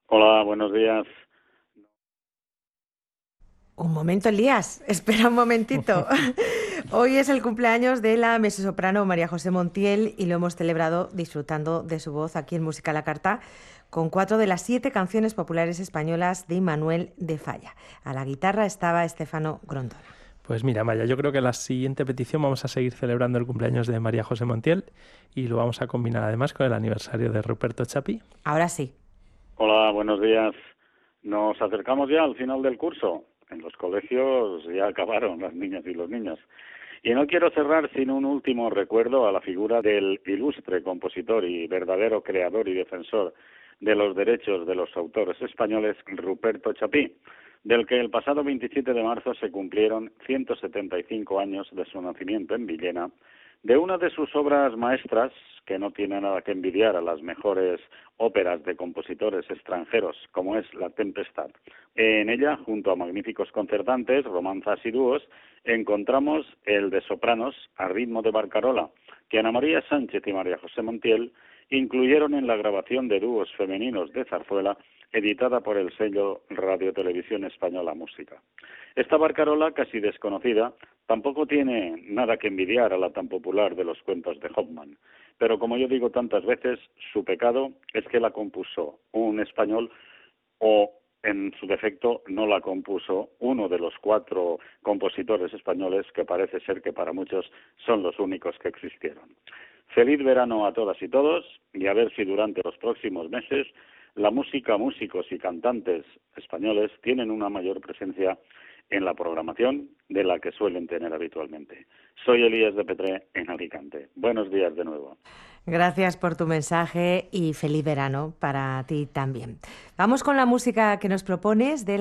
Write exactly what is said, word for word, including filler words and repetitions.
Hola, buenos días. Un momento, Elías, espera un momentito. Hoy es el cumpleaños de la mezzosoprano María José Montiel y lo hemos celebrado disfrutando de su voz aquí en Música a la Carta con cuatro de las siete canciones populares españolas de Manuel de Falla. A la guitarra estaba Estefano Grondona. Pues mira, Maya, yo creo que la siguiente petición vamos a seguir celebrando el cumpleaños de María José Montiel y lo vamos a combinar además con el aniversario de Ruperto Chapí. Ahora sí. Hola, buenos días. Nos acercamos ya al final del curso. En los colegios ya acabaron las niñas y los niños. Y no quiero cerrar sin un último recuerdo a la figura del ilustre compositor y verdadero creador y defensor de los derechos de los autores españoles, Ruperto Chapí, del que el pasado veintisiete de marzo se cumplieron ciento setenta y cinco años de su nacimiento en Villena, de una de sus obras maestras, que no tiene nada que envidiar a las mejores óperas de compositores extranjeros, como es La Tempestad. En ella, junto a magníficos concertantes, romanzas y dúos, encontramos el de sopranos a ritmo de barcarola, que Ana María Sánchez y María José Montiel incluyeron en la grabación de dúos femeninos de zarzuela editada por el sello Radio Televisión Española Música. Esta barcarola, casi desconocida, tampoco tiene nada que envidiar a la tan popular de los cuentos de Hoffmann, pero como yo digo tantas veces, su pecado es que la compuso un español o, en su defecto, no la compuso uno de los cuatro compositores españoles que parece ser que para muchos son los únicos que existieron. Feliz verano a todas y todos, y a ver si durante los próximos meses la música, músicos y cantantes españoles tienen una mayor presencia en la programación de la que suelen tener habitualmente. Soy Elías de Petré en Alicante. Buenos días de nuevo. Gracias por tu mensaje y feliz verano para ti también. Vamos con la música que nos propones de